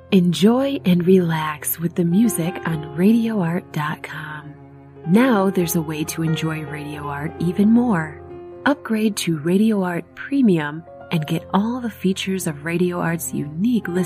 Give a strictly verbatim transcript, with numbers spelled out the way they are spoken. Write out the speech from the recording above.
Enjoy and relax with the music on radio art dot com. Now there's a way to enjoy Radio Art even more. Upgrade to Radio Art Premium and get all the features of Radio Art's unique